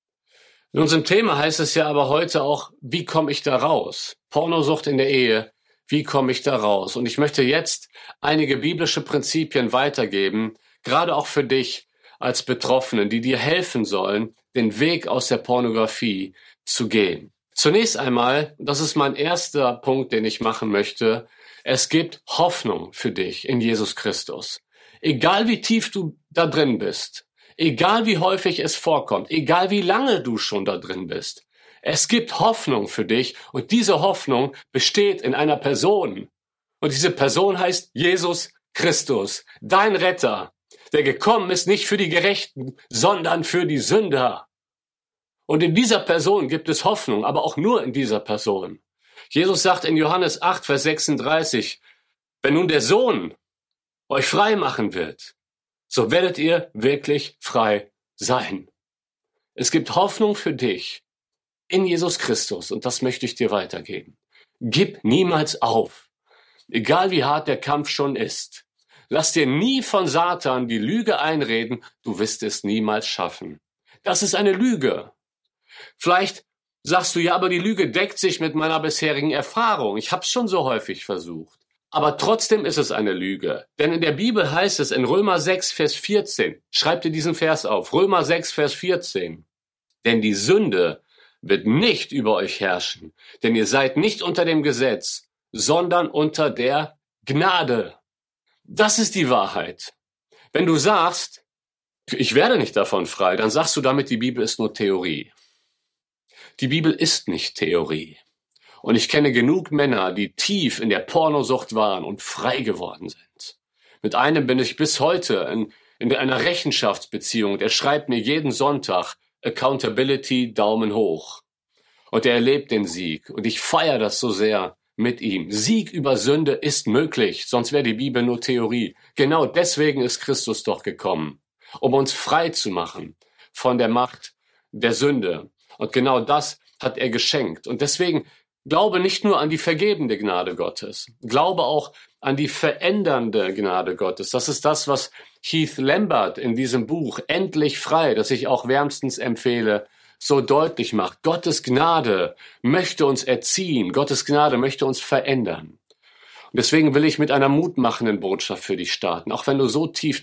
In unserem Thema heißt es ja aber heute auch, wie komme ich da raus? Pornosucht in der Ehe, wie komme ich da raus? Und ich möchte jetzt einige biblische Prinzipien weitergeben, gerade auch für dich als Betroffenen, die dir helfen sollen, den Weg aus der Pornografie zu gehen. Zunächst einmal, das ist mein erster Punkt, den ich machen möchte, es gibt Hoffnung für dich in Jesus Christus. Egal wie tief du da drin bist, egal wie häufig es vorkommt, egal wie lange du schon da drin bist, es gibt Hoffnung für dich und diese Hoffnung besteht in einer Person. Und diese Person heißt Jesus Christus, dein Retter, der gekommen ist nicht für die Gerechten, sondern für die Sünder. Und in dieser Person gibt es Hoffnung, aber auch nur in dieser Person. Jesus sagt in Johannes 8, Vers 36, wenn nun der Sohn euch frei machen wird, so werdet ihr wirklich frei sein. Es gibt Hoffnung für dich in Jesus Christus und das möchte ich dir weitergeben. Gib niemals auf, egal wie hart der Kampf schon ist. Lass dir nie von Satan die Lüge einreden, du wirst es niemals schaffen. Das ist eine Lüge. Vielleicht sagst du, ja, aber die Lüge deckt sich mit meiner bisherigen Erfahrung. Ich habe es schon so häufig versucht. Aber trotzdem ist es eine Lüge. Denn in der Bibel heißt es in Römer 6, Vers 14, schreib dir diesen Vers auf, Römer 6, Vers 14, denn die Sünde wird nicht über euch herrschen, denn ihr seid nicht unter dem Gesetz, sondern unter der Gnade. Das ist die Wahrheit. Wenn du sagst, ich werde nicht davon frei, dann sagst du damit, die Bibel ist nur Theorie. Die Bibel ist nicht Theorie. Und ich kenne genug Männer, die tief in der Pornosucht waren und frei geworden sind. Mit einem bin ich bis heute in einer Rechenschaftsbeziehung. Der schreibt mir jeden Sonntag Accountability, Daumen hoch. Und er erlebt den Sieg. Und ich feiere das so sehr mit ihm. Sieg über Sünde ist möglich, sonst wäre die Bibel nur Theorie. Genau deswegen ist Christus doch gekommen, um uns frei zu machen von der Macht der Sünde. Und genau das hat er geschenkt. Und deswegen glaube nicht nur an die vergebende Gnade Gottes, glaube auch an die verändernde Gnade Gottes. Das ist das, was Heath Lambert in diesem Buch Endlich frei, das ich auch wärmstens empfehle, so deutlich macht. Gottes Gnade möchte uns erziehen, Gottes Gnade möchte uns verändern. Und deswegen will ich mit einer mutmachenden Botschaft für dich starten, auch wenn du so tief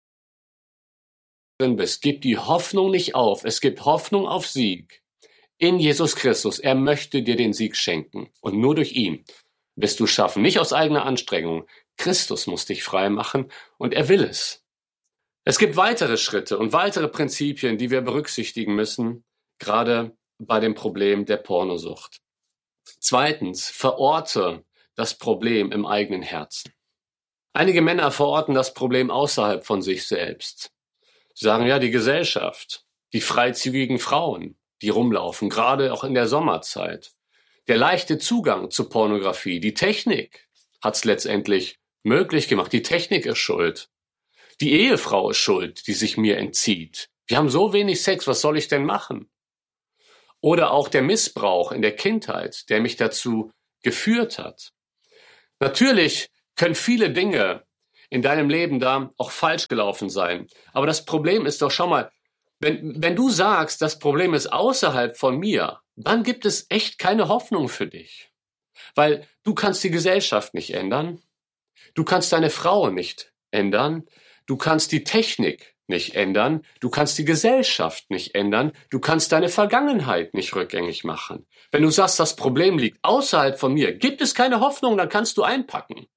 drin bist. Gib die Hoffnung nicht auf. Es gibt Hoffnung auf Sieg in Jesus Christus. Er möchte dir den Sieg schenken. Und nur durch ihn wirst du schaffen. Nicht aus eigener Anstrengung. Christus muss dich frei machen und er will es. Es gibt weitere Schritte und weitere Prinzipien, die wir berücksichtigen müssen, gerade bei dem Problem der Pornosucht. Zweitens, verorte das Problem im eigenen Herzen. Einige Männer verorten das Problem außerhalb von sich selbst. Sie sagen, ja, die Gesellschaft, die freizügigen Frauen, die rumlaufen, gerade auch in der Sommerzeit. Der leichte Zugang zu Pornografie, die Technik hat es letztendlich möglich gemacht. Die Technik ist schuld. Die Ehefrau ist schuld, die sich mir entzieht. Wir haben so wenig Sex, was soll ich denn machen? Oder auch der Missbrauch in der Kindheit, der mich dazu geführt hat. Natürlich können viele Dinge in deinem Leben da auch falsch gelaufen sein. Aber das Problem ist doch, schau mal, wenn du sagst, das Problem ist außerhalb von mir, dann gibt es echt keine Hoffnung für dich. Weil du kannst die Gesellschaft nicht ändern, du kannst deine Frau nicht ändern, du kannst die Technik nicht ändern, du kannst die Gesellschaft nicht ändern, du kannst deine Vergangenheit nicht rückgängig machen. Wenn du sagst, das Problem liegt außerhalb von mir, gibt es keine Hoffnung, dann kannst du einpacken.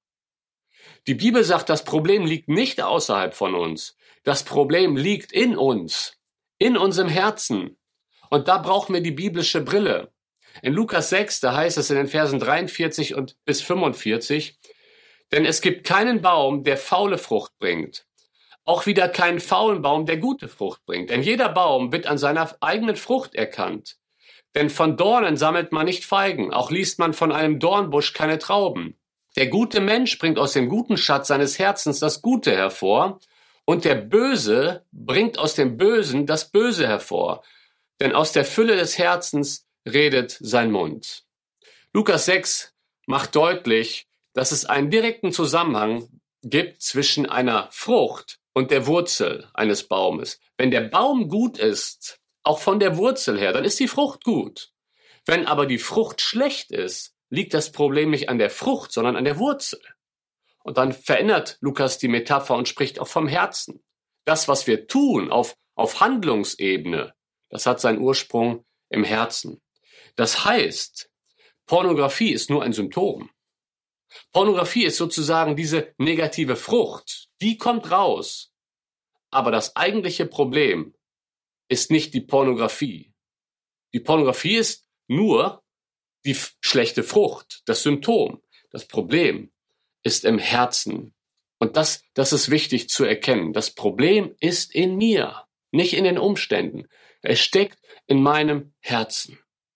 Die Bibel sagt, das Problem liegt nicht außerhalb von uns. Das Problem liegt in uns, in unserem Herzen. Und da brauchen wir die biblische Brille. In Lukas 6, da heißt es in den Versen 43 und bis 45, denn es gibt keinen Baum, der faule Frucht bringt. Auch wieder keinen faulen Baum, der gute Frucht bringt. Denn jeder Baum wird an seiner eigenen Frucht erkannt. Denn von Dornen sammelt man nicht Feigen, auch liest man von einem Dornbusch keine Trauben. Der gute Mensch bringt aus dem guten Schatz seines Herzens das Gute hervor, und der Böse bringt aus dem Bösen das Böse hervor. Denn aus der Fülle des Herzens redet sein Mund. Lukas 6 macht deutlich, dass es einen direkten Zusammenhang gibt zwischen einer Frucht und der Wurzel eines Baumes. Wenn der Baum gut ist, auch von der Wurzel her, dann ist die Frucht gut. Wenn aber die Frucht schlecht ist, liegt das Problem nicht an der Frucht, sondern an der Wurzel. Und dann verändert Lukas die Metapher und spricht auch vom Herzen. Das, was wir tun auf Handlungsebene, das hat seinen Ursprung im Herzen. Das heißt, Pornografie ist nur ein Symptom. Pornografie ist sozusagen diese negative Frucht, die kommt raus. Aber das eigentliche Problem ist nicht die Pornografie. Die Pornografie ist nur die schlechte Frucht, das Symptom. Das Problem ist im Herzen. Und das ist wichtig zu erkennen. Das Problem ist in mir, nicht in den Umständen. Es steckt in meinem Herzen.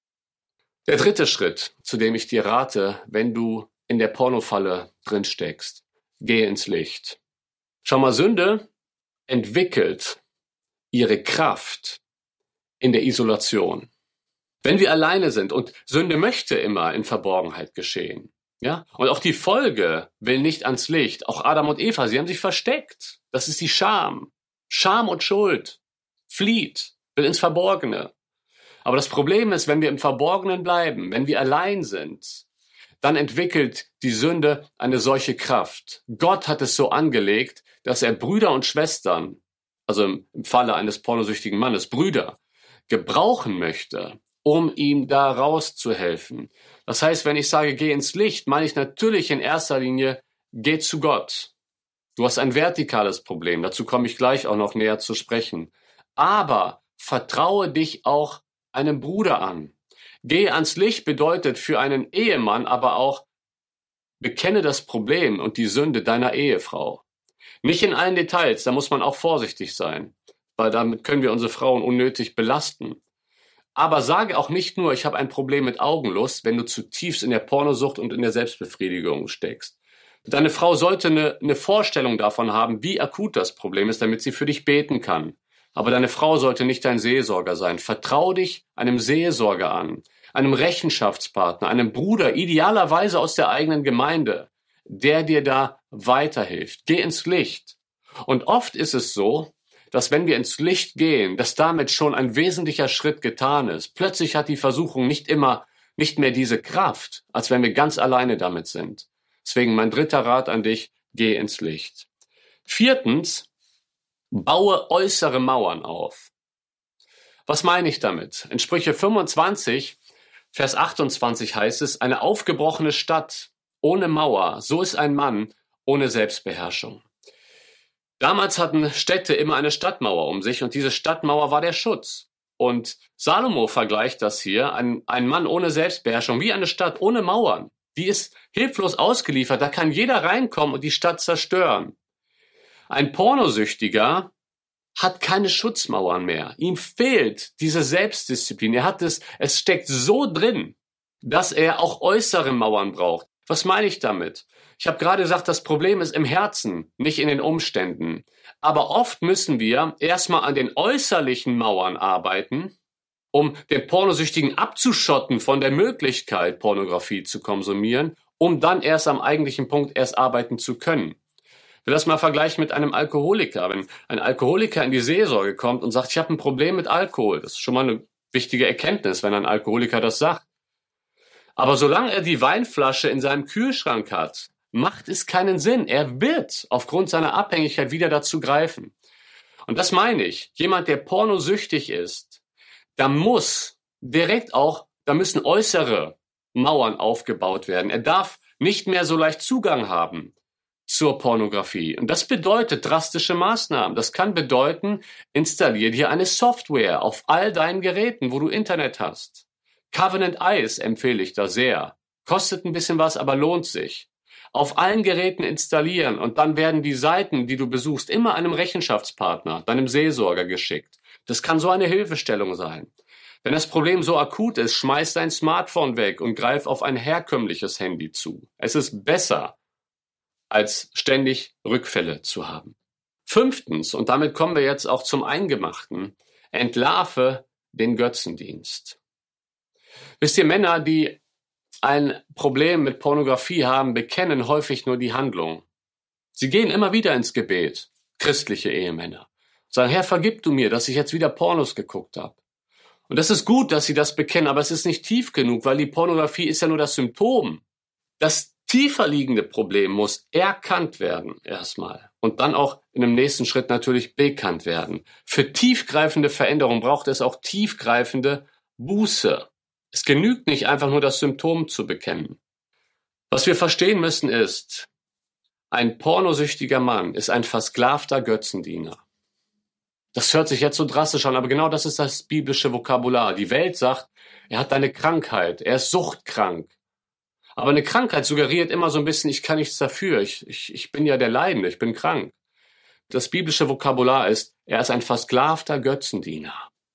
Der dritte Schritt, zu dem ich dir rate, wenn du in der Pornofalle drin steckst: Geh ins Licht. Schau mal, Sünde entwickelt ihre Kraft in der Isolation. Wenn wir alleine sind, und Sünde möchte immer in Verborgenheit geschehen, ja, und auch die Folge will nicht ans Licht. Auch Adam und Eva, sie haben sich versteckt. Das ist die Scham. Scham und Schuld flieht, will ins Verborgene. Aber das Problem ist, wenn wir im Verborgenen bleiben, wenn wir allein sind, dann entwickelt die Sünde eine solche Kraft. Gott hat es so angelegt, dass er Brüder und Schwestern, also im Falle eines pornosüchtigen Mannes, Brüder, gebrauchen möchte, um ihm da rauszuhelfen. Das heißt, wenn ich sage, geh ins Licht, meine ich natürlich in erster Linie, geh zu Gott. Du hast ein vertikales Problem, dazu komme ich gleich auch noch näher zu sprechen. Aber vertraue dich auch einem Bruder an. Geh ans Licht bedeutet für einen Ehemann aber auch, bekenne das Problem und die Sünde deiner Ehefrau. Nicht in allen Details, da muss man auch vorsichtig sein, weil damit können wir unsere Frauen unnötig belasten. Aber sage auch nicht nur, ich habe ein Problem mit Augenlust, wenn du zutiefst in der Pornosucht und in der Selbstbefriedigung steckst. Deine Frau sollte eine Vorstellung davon haben, wie akut das Problem ist, damit sie für dich beten kann. Aber deine Frau sollte nicht dein Seelsorger sein. Vertrau dich einem Seelsorger an, einem Rechenschaftspartner, einem Bruder, idealerweise aus der eigenen Gemeinde, der dir da weiterhilft. Geh ins Licht. Und oft ist es so, dass wenn wir ins Licht gehen, dass damit schon ein wesentlicher Schritt getan ist. Plötzlich hat die Versuchung nicht mehr diese Kraft, als wenn wir ganz alleine damit sind. Deswegen mein dritter Rat an dich, geh ins Licht. Viertens, baue äußere Mauern auf. Was meine ich damit? In Sprüche 25, Vers 28 heißt es, eine aufgebrochene Stadt ohne Mauer, so ist ein Mann ohne Selbstbeherrschung. Damals hatten Städte immer eine Stadtmauer um sich und diese Stadtmauer war der Schutz. Und Salomo vergleicht das hier, ein Mann ohne Selbstbeherrschung, wie eine Stadt ohne Mauern. Die ist hilflos ausgeliefert, da kann jeder reinkommen und die Stadt zerstören. Ein Pornosüchtiger hat keine Schutzmauern mehr. Ihm fehlt diese Selbstdisziplin. Es steckt so drin, dass er auch äußere Mauern braucht. Was meine ich damit? Ich habe gerade gesagt, das Problem ist im Herzen, nicht in den Umständen. Aber oft müssen wir erstmal an den äußerlichen Mauern arbeiten, um den Pornosüchtigen abzuschotten von der Möglichkeit, Pornografie zu konsumieren, um dann erst am eigentlichen Punkt erst arbeiten zu können. Ich will das mal vergleichen mit einem Alkoholiker. Wenn ein Alkoholiker in die Seelsorge kommt und sagt, ich habe ein Problem mit Alkohol, das ist schon mal eine wichtige Erkenntnis, wenn ein Alkoholiker das sagt. Aber solange er die Weinflasche in seinem Kühlschrank hat, macht es keinen Sinn. Er wird aufgrund seiner Abhängigkeit wieder dazu greifen. Und das meine ich. Jemand, der pornosüchtig ist, da müssen äußere Mauern aufgebaut werden. Er darf nicht mehr so leicht Zugang haben zur Pornografie. Und das bedeutet drastische Maßnahmen. Das kann bedeuten, installier dir eine Software auf all deinen Geräten, wo du Internet hast. Covenant Eyes empfehle ich da sehr. Kostet ein bisschen was, aber lohnt sich. Auf allen Geräten installieren und dann werden die Seiten, die du besuchst, immer einem Rechenschaftspartner, deinem Seelsorger geschickt. Das kann so eine Hilfestellung sein. Wenn das Problem so akut ist, schmeiß dein Smartphone weg und greif auf ein herkömmliches Handy zu. Es ist besser, als ständig Rückfälle zu haben. 5. Und damit kommen wir jetzt auch zum Eingemachten, entlarve den Götzendienst. Wisst ihr, Männer, die ein Problem mit Pornografie haben, bekennen häufig nur die Handlung. Sie gehen immer wieder ins Gebet, christliche Ehemänner, sagen, Herr, vergib du mir, dass ich jetzt wieder Pornos geguckt habe. Und das ist gut, dass sie das bekennen, aber es ist nicht tief genug, weil die Pornografie ist ja nur das Symptom. Das tiefer liegende Problem muss erkannt werden erstmal und dann auch in einem nächsten Schritt natürlich bekannt werden. Für tiefgreifende Veränderungen braucht es auch tiefgreifende Buße. Es genügt nicht einfach nur das Symptom zu bekennen. Was wir verstehen müssen ist, ein pornosüchtiger Mann ist ein versklavter Götzendiener. Das hört sich jetzt so drastisch an, aber genau das ist das biblische Vokabular. Die Welt sagt, er hat eine Krankheit, er ist suchtkrank. Aber eine Krankheit suggeriert immer so ein bisschen, ich kann nichts dafür, ich bin ja der Leidende, ich bin krank. Das biblische Vokabular ist, er ist ein versklavter Götzendiener.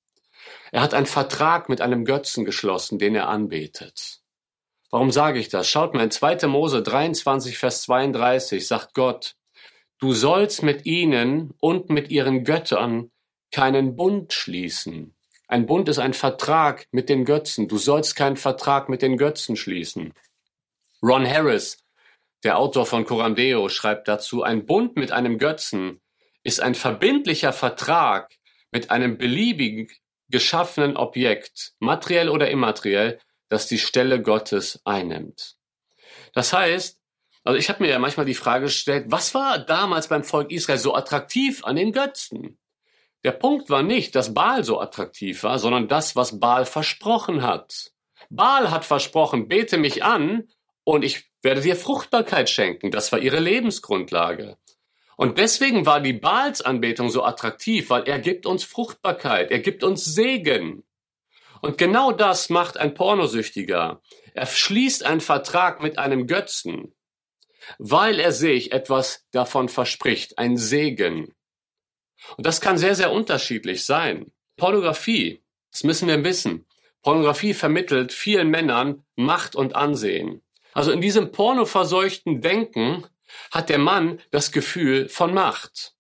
Er hat einen Vertrag mit einem Götzen geschlossen, den er anbetet. Warum sage ich das? Schaut mal, in 2. Mose 23, Vers 32 sagt Gott, du sollst mit ihnen und mit ihren Göttern keinen Bund schließen. Ein Bund ist ein Vertrag mit den Götzen. Du sollst keinen Vertrag mit den Götzen schließen. Ron Harris, der Autor von Coram Deo, schreibt dazu, ein Bund mit einem Götzen ist ein verbindlicher Vertrag mit einem beliebigen geschaffenen Objekt, materiell oder immateriell, das die Stelle Gottes einnimmt. Das heißt, also ich habe mir ja manchmal die Frage gestellt, was war damals beim Volk Israel so attraktiv an den Götzen? Der Punkt war nicht, dass Baal so attraktiv war, sondern das, was Baal versprochen hat. Baal hat versprochen, bete mich an und ich werde dir Fruchtbarkeit schenken. Das war ihre Lebensgrundlage. Und deswegen war die Baalsanbetung so attraktiv, weil er gibt uns Fruchtbarkeit, er gibt uns Segen. Und genau das macht ein Pornosüchtiger. Er schließt einen Vertrag mit einem Götzen, weil er sich etwas davon verspricht, ein Segen. Und das kann sehr, sehr unterschiedlich sein. Pornografie, das müssen wir wissen. Pornografie vermittelt vielen Männern Macht und Ansehen. Also in diesem pornoverseuchten Denken hat der Mann das Gefühl von Macht.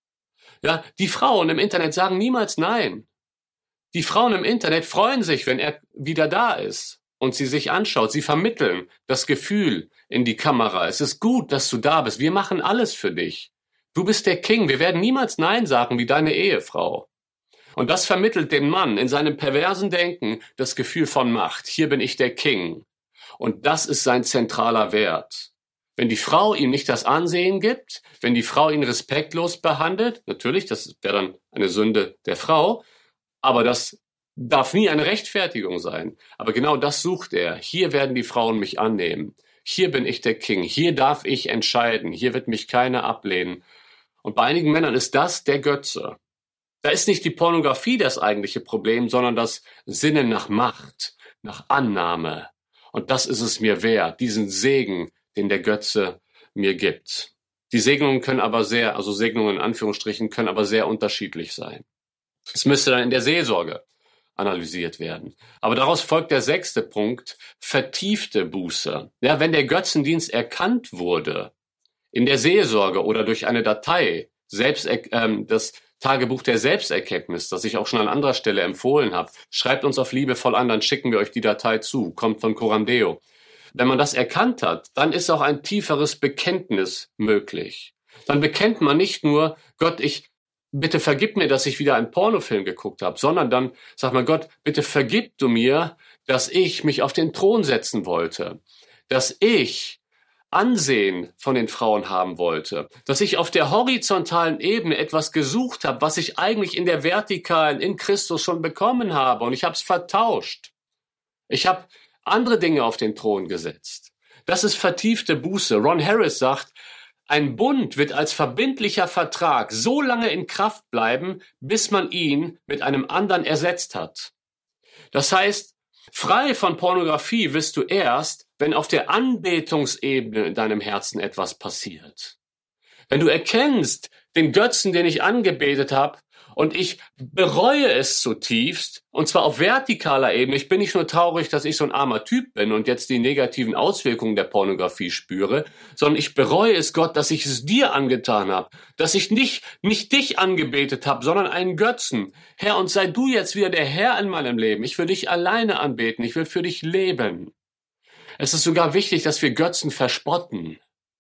Ja, die Frauen im Internet sagen niemals nein. Die Frauen im Internet freuen sich, wenn er wieder da ist und sie sich anschaut. Sie vermitteln das Gefühl in die Kamera. Es ist gut, dass du da bist. Wir machen alles für dich. Du bist der King. Wir werden niemals nein sagen wie deine Ehefrau. Und das vermittelt dem Mann in seinem perversen Denken das Gefühl von Macht. Hier bin ich der King. Und das ist sein zentraler Wert. Wenn die Frau ihm nicht das Ansehen gibt, wenn die Frau ihn respektlos behandelt, natürlich, das wäre dann eine Sünde der Frau, aber das darf nie eine Rechtfertigung sein. Aber genau das sucht er. Hier werden die Frauen mich annehmen. Hier bin ich der King. Hier darf ich entscheiden. Hier wird mich keiner ablehnen. Und bei einigen Männern ist das der Götze. Da ist nicht die Pornografie das eigentliche Problem, sondern das Sinnen nach Macht, nach Annahme. Und das ist es mir wert, diesen Segen, den der Götze mir gibt. Die Segnungen können aber Segnungen in Anführungsstrichen, können aber sehr unterschiedlich sein. Es müsste dann in der Seelsorge analysiert werden. Aber daraus folgt der 6. Punkt, vertiefte Buße. Ja, wenn der Götzendienst erkannt wurde, in der Seelsorge oder durch eine Datei, das Tagebuch der Selbsterkenntnis, das ich auch schon an anderer Stelle empfohlen habe. Schreibt uns auf liebevoll an, dann schicken wir euch die Datei zu. Kommt von Coram Deo. Wenn man das erkannt hat, dann ist auch ein tieferes Bekenntnis möglich. Dann bekennt man nicht nur, Gott, bitte vergib mir, dass ich wieder einen Pornofilm geguckt habe, sondern dann sagt man, Gott, bitte vergib du mir, dass ich mich auf den Thron setzen wollte, dass ich Ansehen von den Frauen haben wollte, dass ich auf der horizontalen Ebene etwas gesucht habe, was ich eigentlich in der vertikalen, in Christus schon bekommen habe, und ich habe es vertauscht. Ich habe andere Dinge auf den Thron gesetzt. Das ist vertiefte Buße. Ron Harris sagt, ein Bund wird als verbindlicher Vertrag so lange in Kraft bleiben, bis man ihn mit einem anderen ersetzt hat. Das heißt, frei von Pornografie wirst du erst, wenn auf der Anbetungsebene in deinem Herzen etwas passiert. Wenn du erkennst, den Götzen, den ich angebetet habe, und ich bereue es zutiefst, und zwar auf vertikaler Ebene. Ich bin nicht nur traurig, dass ich so ein armer Typ bin und jetzt die negativen Auswirkungen der Pornografie spüre, sondern ich bereue es, Gott, dass ich es dir angetan habe, dass ich nicht dich angebetet habe, sondern einen Götzen. Herr, und sei du jetzt wieder der Herr in meinem Leben. Ich will dich alleine anbeten, ich will für dich leben. Es ist sogar wichtig, dass wir Götzen verspotten.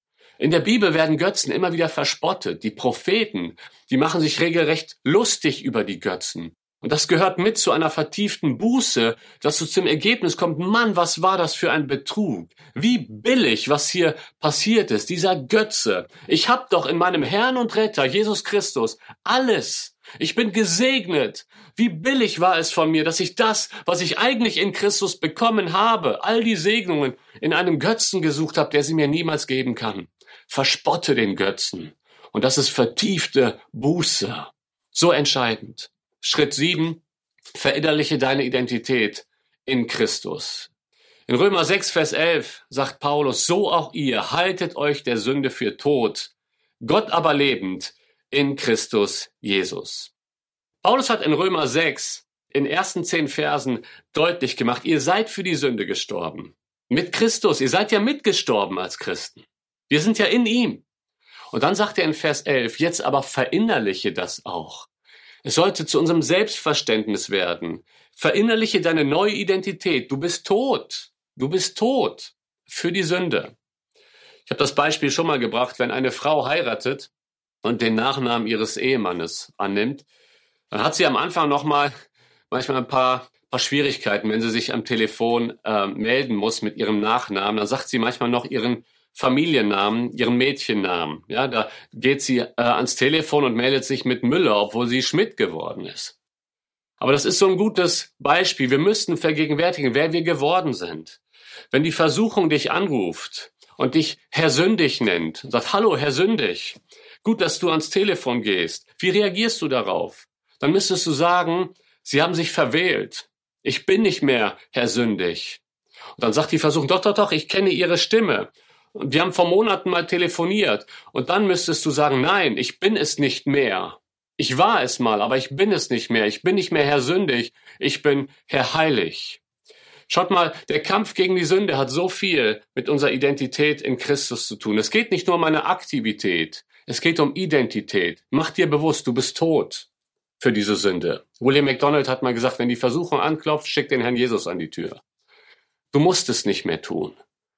In der Bibel werden Götzen immer wieder verspottet. Die Propheten, die machen sich regelrecht lustig über die Götzen. Und das gehört mit zu einer vertieften Buße, dass du zum Ergebnis kommst, Mann, was war das für ein Betrug? Wie billig, was hier passiert ist, dieser Götze. Ich habe doch in meinem Herrn und Retter, Jesus Christus, alles. Ich bin gesegnet. Wie billig war es von mir, dass ich das, was ich eigentlich in Christus bekommen habe, all die Segnungen in einem Götzen gesucht habe, der sie mir niemals geben kann. Verspotte den Götzen. Und das ist vertiefte Buße. So entscheidend. Schritt 7, verinnerliche deine Identität in Christus. In Römer 6, Vers 11 sagt Paulus, so auch ihr, haltet euch der Sünde für tot, Gott aber lebend in Christus Jesus. Paulus hat in Römer 6 in den ersten 10 Versen deutlich gemacht, ihr seid für die Sünde gestorben. Mit Christus, ihr seid ja mitgestorben als Christen. Wir sind ja in ihm. Und dann sagt er in Vers 11, jetzt aber verinnerliche das auch. Es sollte zu unserem Selbstverständnis werden. Verinnerliche deine neue Identität. Du bist tot. Du bist tot für die Sünde. Ich habe das Beispiel schon mal gebracht, wenn eine Frau heiratet und den Nachnamen ihres Ehemannes annimmt, dann hat sie am Anfang manchmal ein paar Schwierigkeiten, wenn sie sich am Telefon melden muss mit ihrem Nachnamen. Dann sagt sie manchmal noch ihren Familiennamen, ihren Mädchennamen. Ja, da geht sie ans Telefon und meldet sich mit Müller, obwohl sie Schmidt geworden ist. Aber das ist so ein gutes Beispiel. Wir müssten vergegenwärtigen, wer wir geworden sind. Wenn die Versuchung dich anruft und dich Herr Sündig nennt und sagt, hallo Herr Sündig, gut, dass du ans Telefon gehst. Wie reagierst du darauf? Dann müsstest du sagen, sie haben sich verwählt. Ich bin nicht mehr Herr Sündig. Und dann sagt die Versuchung, doch, ich kenne ihre Stimme. Und wir haben vor Monaten mal telefoniert. Und dann müsstest du sagen, nein, ich bin es nicht mehr. Ich war es mal, aber ich bin es nicht mehr. Ich bin nicht mehr Herr Sündig. Ich bin Herr Heilig. Schaut mal, der Kampf gegen die Sünde hat so viel mit unserer Identität in Christus zu tun. Es geht nicht nur um eine Aktivität. Es geht um Identität. Mach dir bewusst, du bist tot für diese Sünde. William MacDonald hat mal gesagt, wenn die Versuchung anklopft, schick den Herrn Jesus an die Tür. Du musst es nicht mehr tun.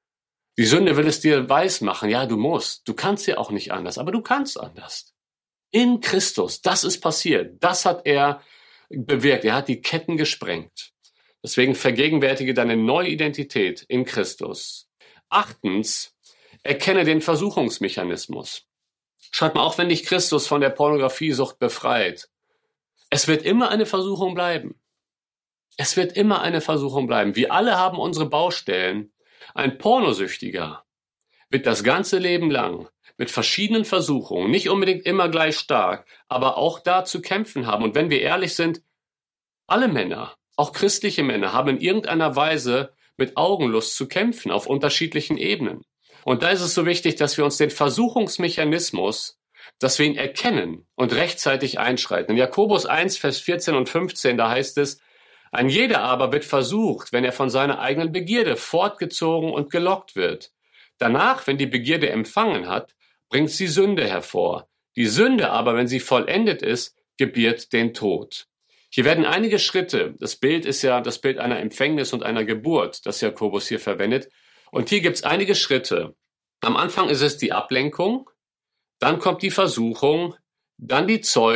Die Sünde will es dir weismachen. Ja, du musst. Du kannst ja auch nicht anders, aber du kannst anders. In Christus, das ist passiert. Das hat er bewirkt. Er hat die Ketten gesprengt. Deswegen vergegenwärtige deine neue Identität in Christus. 8. Erkenne den Versuchungsmechanismus. Schaut mal, auch wenn dich Christus von der Pornografiesucht befreit, es wird immer eine Versuchung bleiben. Es wird immer eine Versuchung bleiben. Wir alle haben unsere Baustellen. Ein Pornosüchtiger wird das ganze Leben lang mit verschiedenen Versuchungen, nicht unbedingt immer gleich stark, aber auch da zu kämpfen haben. Und wenn wir ehrlich sind, alle Männer, auch christliche Männer, haben in irgendeiner Weise mit Augenlust zu kämpfen auf unterschiedlichen Ebenen. Und da ist es so wichtig, dass wir uns den Versuchungsmechanismus, dass wir ihn erkennen und rechtzeitig einschreiten. In Jakobus 1, Vers 14 und 15, da heißt es, ein jeder aber wird versucht, wenn er von seiner eigenen Begierde fortgezogen und gelockt wird. Danach, wenn die Begierde empfangen hat, bringt sie Sünde hervor. Die Sünde aber, wenn sie vollendet ist, gebiert den Tod. Hier werden einige Schritte, das Bild ist ja das Bild einer Empfängnis und einer Geburt, das Jakobus hier verwendet. Und hier gibt es einige Schritte. Am Anfang ist es die Ablenkung, dann kommt die Versuchung, dann die Zeugung